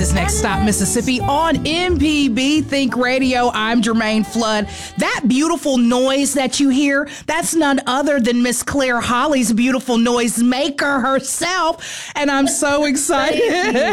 is Next Stop Mississippi on MPB Think Radio. I'm Jermaine Flood. That beautiful noise that you hear, that's none other than Miss Claire Holly's beautiful noise maker herself. And I'm so excited.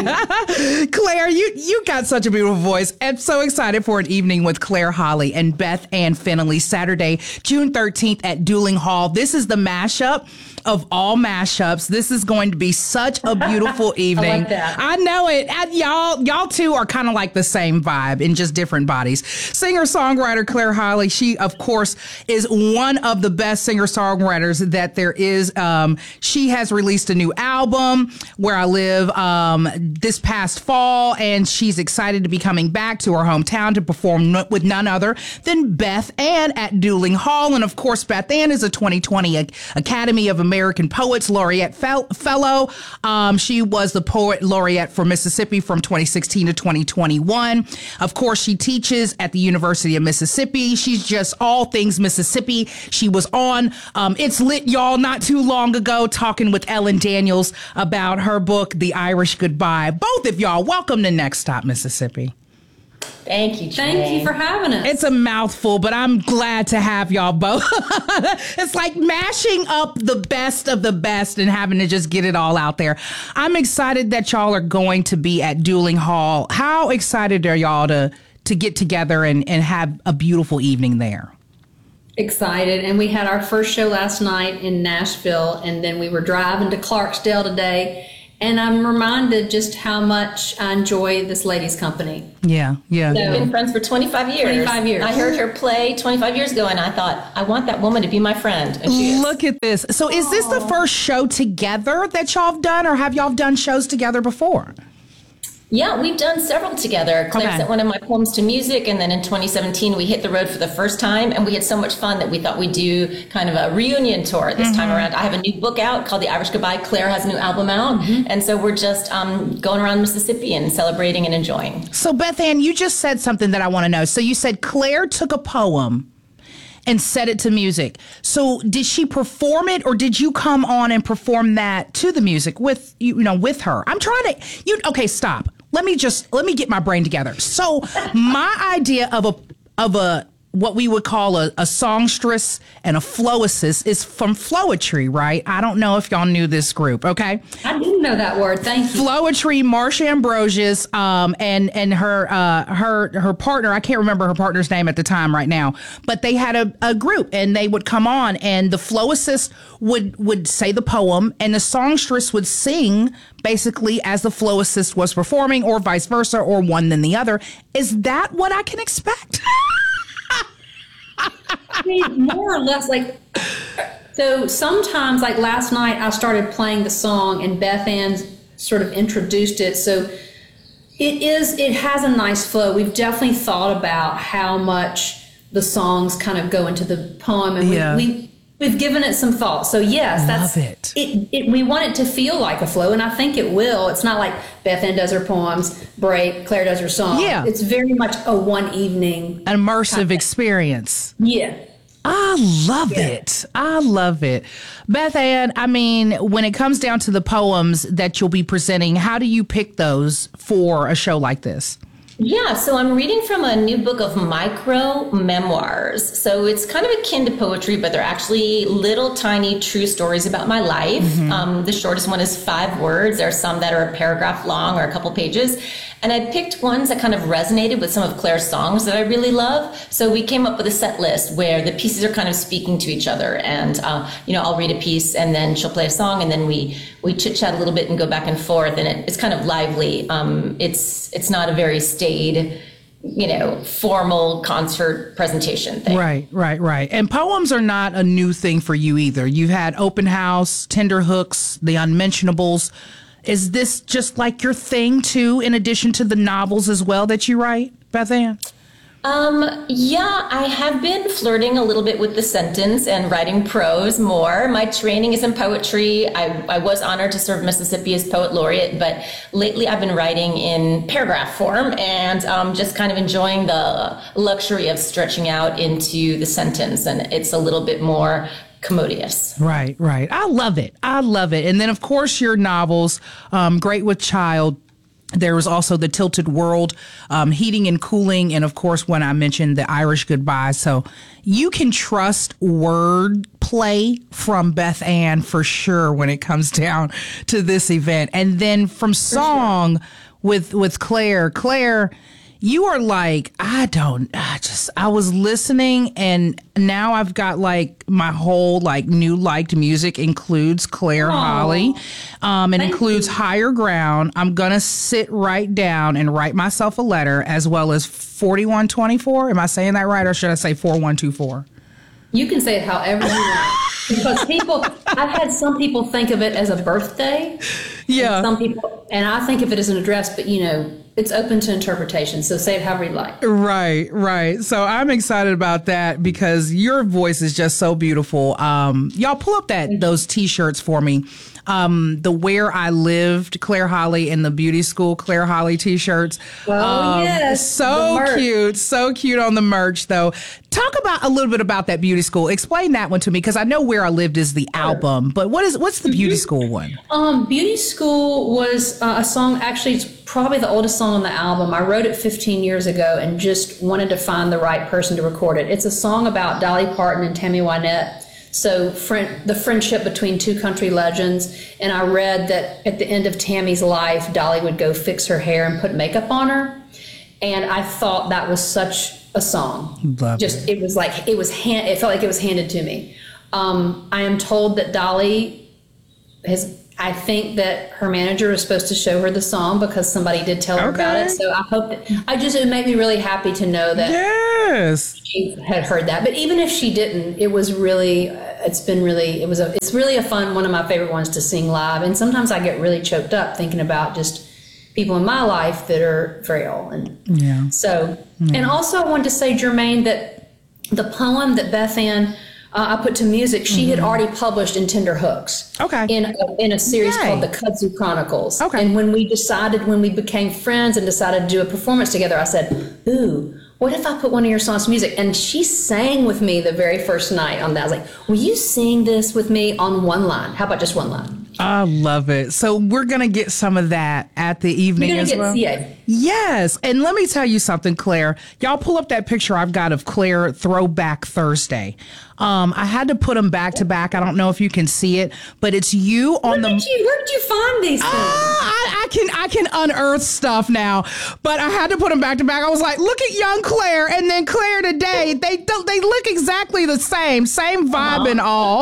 Claire, you got such a beautiful voice. I'm so excited for an evening with Claire Holly and Beth Ann Finley, Saturday, June 13th at Duling Hall. This is the mashup of all mashups. This is going to be such a beautiful evening. I like that. I know it. Y'all two are kind of like the same vibe in just different bodies. Singer-songwriter Claire Holly, she, of course, is one of the best singer-songwriters that there is. She has released a new album, Where I Live, this past fall, and she's excited to be coming back to her hometown to perform with none other than Beth Ann at Duling Hall. And, of course, Beth Ann is a 2020 Academy of American Poets Laureate Fellow. She was the Poet Laureate for Mississippi from 2016 to 2021. Of course, she teaches at the University of Mississippi. She's just all things Mississippi. She was on It's Lit, y'all, not too long ago, talking with Ellen Daniels about her book, The Irish Goodbye. Both of y'all, welcome to Next Stop Mississippi. Thank you, Jane. Thank you for having us. It's a mouthful, but I'm glad to have y'all both. It's like mashing up the best of the best and having to just get it all out there. I'm excited that y'all are going to be at Duling Hall. How excited are y'all to get together and have a beautiful evening there? Excited. And we had our first show last night in Nashville, and then we were driving to Clarksdale today. And I'm reminded just how much I enjoy this lady's company. Yeah. We've been friends for 25 years. 25 years. I heard her play 25 years ago, and I thought, I want that woman to be my friend. And she is. Look at this. So is this the first show together that y'all have done, or have y'all done shows together before? Yeah, we've done several together. Claire sent one of my poems to music, and then in 2017 we hit the road for the first time, and we had so much fun that we thought we'd do kind of a reunion tour this time around. I have a new book out called The Irish Goodbye. Claire has a new album out, and so we're just going around Mississippi and celebrating and enjoying. So Beth Ann, you just said something that I want to know. So you said Claire took a poem and set it to music. So did she perform it, or did you come on and perform that to the music with with her? I'm trying to okay, stop. Let me get my brain together. So my idea of a what we would call a songstress and a flowicist is from Flowetry, right? I don't know if y'all knew this group, okay? I didn't know that word. Thank you. Flowetry, Marsha Ambrosius, and her partner, I can't remember her partner's name at the time right now, but they had a group, and they would come on, and the flowicist would say the poem, and the songstress would sing basically as the flowicist was performing, or vice versa, or one than the other. Is that what I can expect? I mean, more or less, so sometimes, like last night, I started playing the song, and Beth Ann sort of introduced it. So it has a nice flow. We've definitely thought about how much the songs kind of go into the poem, and we've given it some thought. So yes, Love it. We want it to feel like a flow, and I think it will. It's not like Beth Ann does her poems, break, Claire does her song. Yeah. It's very much a one evening. An immersive experience. Yeah. I love it. I love it. Beth Ann, I mean, when it comes down to the poems that you'll be presenting, how do you pick those for a show like this? Yeah, so I'm reading from a new book of micro memoirs. So it's kind of akin to poetry, but they're actually little tiny true stories about my life. The shortest one is 5 words. There are some that are a paragraph long or a couple pages. And I picked ones that kind of resonated with some of Claire's songs that I really love. So we came up with a set list where the pieces are kind of speaking to each other. And, I'll read a piece, and then she'll play a song, and then we chit chat a little bit and go back and forth. And it's kind of lively. It's not a very staid, formal concert presentation thing. Right. And poems are not a new thing for you either. You've had Open House, Tender Hooks, The Unmentionables. Is this just like your thing too, in addition to the novels as well that you write, Beth Ann? Yeah, I have been flirting a little bit with the sentence and writing prose more. My training is in poetry. I was honored to serve Mississippi as Poet Laureate, but lately I've been writing in paragraph form and just kind of enjoying the luxury of stretching out into the sentence, and it's a little bit more commodious. Right. I love it. And then, of course, your novels, Great with Child, There was also the Tilted World, Heating and Cooling, and of course, when I mentioned the Irish Goodbye. So you can trust word play from Beth Ann for sure when it comes down to this event. And then from song with Claire. Claire, you are like, I was listening, and now I've got like my whole like new liked music includes Claire Holly. It includes Higher Ground. I'm going to sit right down and write myself a letter, as well as 4124. Am I saying that right, or should I say 4124? You can say it however you want. Because I've had some people think of it as a birthday. Yeah. And some people, and I think of it as an address, but it's open to interpretation. So say it however you like. Right. So I'm excited about that because your voice is just so beautiful. Y'all pull up those T-shirts for me. The Where I Lived Claire Holly and the Beauty School Claire Holly T-shirts. Oh, yes. So cute on the merch, though. Talk about a little bit about that Beauty School. Explain that one to me, because I know Where I Lived is the album, but what's the Beauty School one? Beauty School was a song, actually, it's probably the oldest song on the album. I wrote it 15 years ago and just wanted to find the right person to record it. It's a song about Dolly Parton and Tammy Wynette. So the friendship between two country legends. And I read that at the end of Tammy's life, Dolly would go fix her hair and put makeup on her. And I thought that was such a song. It was like, it felt like it was handed to me. I am told that Dolly I think that her manager was supposed to show her the song because somebody did tell her about it. So I hope it made me really happy to know that she had heard that. But even if she didn't, it was really, it's really a fun, one of my favorite ones to sing live. And sometimes I get really choked up thinking about just people in my life that are frail. And also I wanted to say, Jermaine, that the poem that Beth Ann I put to music, she had already published in Tender Hooks. Okay. In a series called the Kudzu Chronicles. Okay. And when we became friends and decided to do a performance together, I said, ooh, what if I put one of your songs to music? And she sang with me the very first night on that. I was like, will you sing this with me on one line? How about just one line? I love it. So we're going to get some of that at the evening as well. Yes. And let me tell you something, Claire. Y'all pull up that picture I've got of Claire Throwback Thursday. I had to put them back to back. I don't know if you can see it, but it's you on Where did you find these things? I can unearth stuff now, but I had to put them back to back. I was like, look at young Claire and then Claire today. They look exactly the same vibe and all.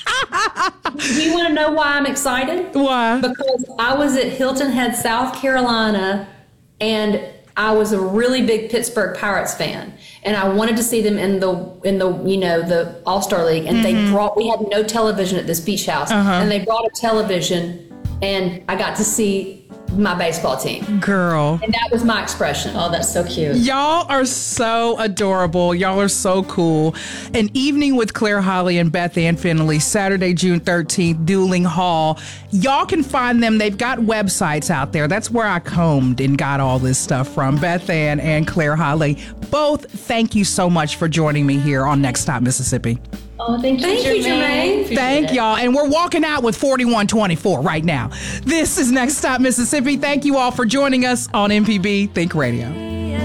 Do you want to know why I'm excited? Why? Because I was at Hilton Head, South Carolina, and I was a really big Pittsburgh Pirates fan, and I wanted to see them in the All-Star League, and we had no television at this beach house, and they brought a television, and I got to see my baseball team. Girl. And that was my expression. Oh, that's so cute. Y'all are so adorable. Y'all are so cool. An Evening with Claire Holly and Beth Ann Finley, Saturday, June 13th, Dueling Hall. Y'all can find them. They've got websites out there. That's where I combed and got all this stuff from. Beth Ann and Claire Holly. Both, thank you so much for joining me here on Next Stop Mississippi. Oh, thank you, Jermaine. Thank y'all. And we're walking out with 4124 right now. This is Next Stop Mississippi. Thank you all for joining us on MPB Think Radio.